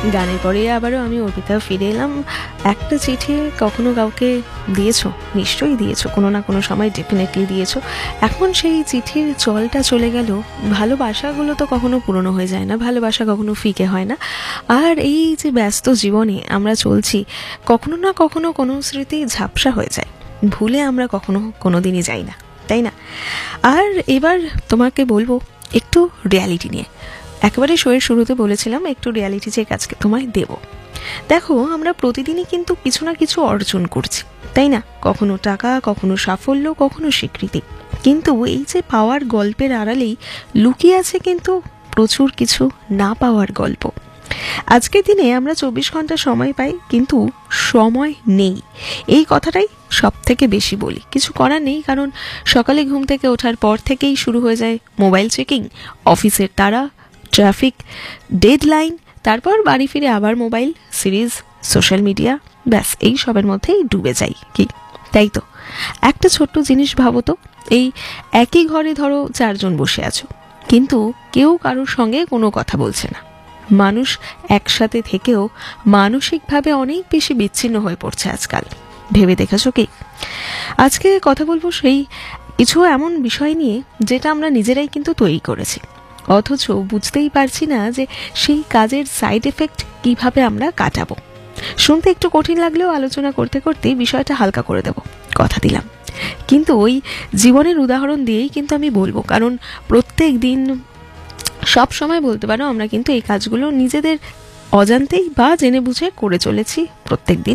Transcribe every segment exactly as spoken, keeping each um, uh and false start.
গানের পরে আবারও আমি অর্পিতা ফিরে এলাম। একটা চিঠি কখনো কাউকে দিয়েছো? নিশ্চয়ই দিয়েছো, কোনো না কোনো সময় ডেফিনেটলি দিয়েছো। এখন সেই চিঠির জলটা চলে গেল, ভালোবাসাগুলো তো কখনো পুরনো হয়ে যায় না, ভালোবাসা কখনো ফিকে হয় না। আর এই যে ব্যস্ত জীবনে আমরা চলছি, কখনো না কখনো কোনো স্মৃতি ঝাপসা হয়ে যায়, ভুলে আমরা কখনো কোনো দিনই যাই না, তাই না? আর এবার তোমাকে বলবো একটু রিয়ালিটি নিয়ে। একেবারে শোয়ের শুরুতে বলেছিলাম একটু রিয়ালিটি চেক আজকে তোমায় দেব। দেখো, আমরা প্রতিদিনই কিন্তু কিছু না কিছু অর্জন করছি, তাই না? কখনো টাকা, কখনো সাফল্য, কখনো স্বীকৃতি। কিন্তু এই যে পাওয়ার গল্পের আড়ালেই লুকিয়ে আছে কিন্তু প্রচুর কিছু না পাওয়ার গল্প। আজকের দিনে আমরা চব্বিশ ঘন্টা সময় পাই, কিন্তু সময় নেই, এই কথাটাই সব থেকে বেশি বলি। কিছু করার নেই, কারণ সকালে ঘুম থেকে ওঠার পর থেকেই শুরু হয়ে যায় মোবাইল চেকিং, অফিসের তাড়া, ট্রাফিক, ডেডলাইন, তারপর বাড়ি ফিরে আবার মোবাইল, সিরিজ, সোশ্যাল মিডিয়া, ব্যাস এই সবের মধ্যেই ডুবে যাই কি? তাই তো। একটা ছোট্ট জিনিস ভাবো তো, এই একই ঘরে ধরো চারজন বসে আছো, কিন্তু কেউ কারোর সঙ্গে কোনো কথা বলছে না। মানুষ একসাথে থেকেও মানসিকভাবে অনেক বেশি বিচ্ছিন্ন হয়ে পড়ছে আজকাল। ভেবে দেখেছো কি? আজকে কথা বলবো সেই কিছু এমন বিষয় নিয়ে যেটা আমরা নিজেরাই কিন্তু তৈরি করেছি, অথচ বুঝতেই পারছি না যে সেই কাজের সাইড এফেক্ট কিভাবে আমরা কাটাবো। শুনতে একটু কঠিন লাগলেও আলোচনা করতে করতে বিষয়টা হালকা করে দেব, কথা দিলাম। কিন্তু ওই জীবনের উদাহরণ দিয়েই কিন্তু আমি বলবো, কারণ প্রত্যেক দিন, সব সময় বলতে পারো, আমরা কিন্তু এই কাজগুলো নিজেদের অজান্তেই বা জেনে বুঝে করে চলেছি প্রত্যেক দিন।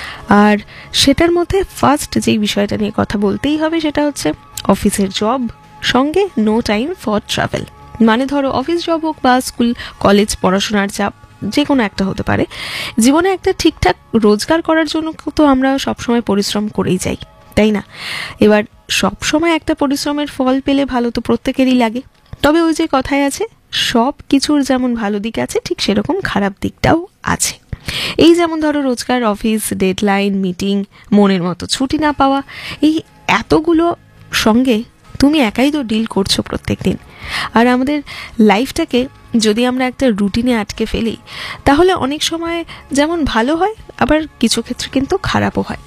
আর সেটার মধ্যে ফার্স্ট যেই বিষয়টা নিয়ে কথা বলতেই হবে সেটা হচ্ছে অফিসের জব সঙ্গে নো টাইম ফর ট্রাভেল। মানে ধরো অফিস জব হোক বা স্কুল কলেজ পড়াশোনার চাপ, যে কোনো একটা হতে পারে। জীবনে একটা ঠিকঠাক রোজগার করার জন্য তো আমরা সবসময় পরিশ্রম করেই যাই, তাই না? এবার সবসময় একটা পরিশ্রমের ফল পেলে ভালো তো প্রত্যেকেরই লাগে, তবে ওই যে কথায় আছে, সব কিছুর যেমন ভালো দিক আছে ঠিক সেরকম খারাপ দিকটাও আছে। এই যেমন ধরো রোজকার অফিস, ডেডলাইন, মিটিং, মনের মতো ছুটি না পাওয়া, এই এতগুলো সঙ্গে তুমি একাই তো ডিল করছো প্রত্যেক দিন। আর আমাদের লাইফটাকে যদি আমরা একটা রুটিনে আটকে ফেলি, তাহলে অনেক সময় যেমন ভালো হয়, আবার কিছু ক্ষেত্রে কিন্তু খারাপও হয়।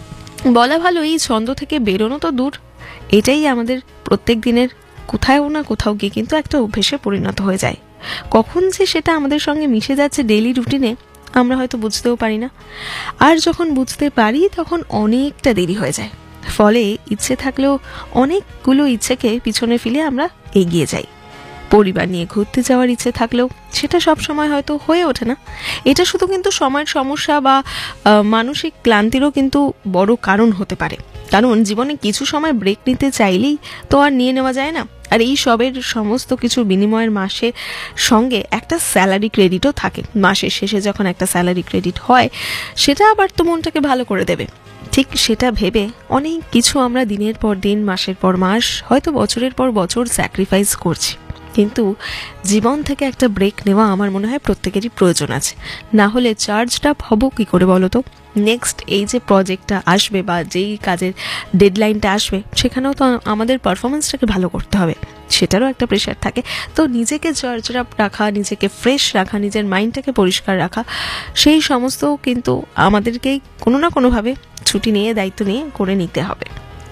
বলা ভালো, এই ছন্দ থেকে বেরোনো তো দূর, এটাই আমাদের প্রত্যেক দিনের কোথাও না কোথাও গিয়ে কিন্তু একটা অভ্যেসে পরিণত হয়ে যায়। কখন যে সেটা আমাদের সঙ্গে মিশে যাচ্ছে ডেইলি রুটিনে, আমরা হয়তো বুঝতেও পারি না। আর যখন বুঝতে পারি তখন অনেকটা দেরি হয়ে যায়। ফলে ইচ্ছে থাকলেও অনেকগুলো ইচ্ছেকে পিছনে ফেলে আমরা এগিয়ে যাই। পরিবার নিয়ে ঘুরতে যাওয়ার ইচ্ছে থাকলেও সেটা সব সময় হয়তো হয়ে ওঠে না। এটা শুধু কিন্তু সময়ের সমস্যা বা মানসিক ক্লান্তিরও কিন্তু বড় কারণ হতে পারে, কারণ জীবনে কিছু সময় ব্রেক নিতে চাইলেই তো আর নিয়ে নেওয়া যায় না। আর এই সবের সমস্ত কিছু বিনিময়ের মাসে সঙ্গে একটা স্যালারি ক্রেডিটও থাকে। মাসের শেষে যখন একটা স্যালারি ক্রেডিট হয়, সেটা আবার তো মনটাকে ভালো করে দেবে। ঠিক সেটা ভেবে অনেক কিছু আমরা দিনের পর দিন, মাসের পর মাস, হয়তো বছরের পর বছর স্যাক্রিফাইস করছি। কিন্তু জীবন থেকে একটা ব্রেক নেওয়া আমার মনে হয় প্রত্যেকেরই প্রয়োজন আছে, না হলে চার্জড আপ হব কি করে বলো তো? নেক্সট এই যে প্রজেক্টটা আসবে বা যেই কাজের ডেডলাইনটা আসবে, সেখানেও তো আমাদের পারফরমেন্সটাকে ভালো করতে হবে, সেটারও একটা প্রেশার থাকে। তো নিজেকে চার্জড আপ রাখা, নিজেকে ফ্রেশ রাখা, নিজের মাইন্ডটাকে পরিষ্কার রাখা, সেই সমস্ত কিন্তু আমাদেরকেই কোনো না কোনোভাবে ছুটি নিয়ে, দায়িত্ব নিয়ে করে নিতে হবে।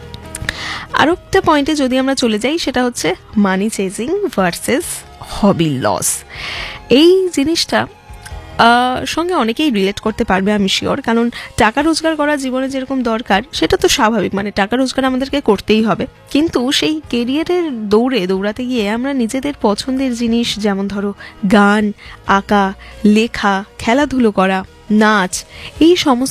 আরও একটা পয়েন্টে যদি আমরা চলে যাই, সেটা হচ্ছে মানি চেজিং ভার্সেস হবি লস। এই জিনিসটা সঙ্গে অনেকেই রিলেট করতে পারবে আমি শিওর, কারণ টাকা রোজগার করা জীবনে যেরকম দরকার সেটা তো স্বাভাবিক, মানে টাকা রোজগার আমাদেরকে করতেই হবে। কিন্তু সেই কেরিয়ারের দৌড়ে দৌড়াতে গিয়ে আমরা নিজেদের পছন্দের জিনিস, যেমন ধরো গান, আঁকা, লেখা, খেলাধুলো করা, নাচ, এই সমস্ত